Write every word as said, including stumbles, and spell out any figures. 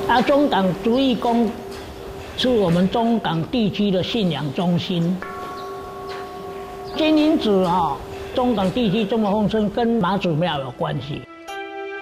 啊，中港主义宫是我们中港地区的信仰中心。金银子哈、哦，中港地区这么丰盛，跟妈祖庙有关系。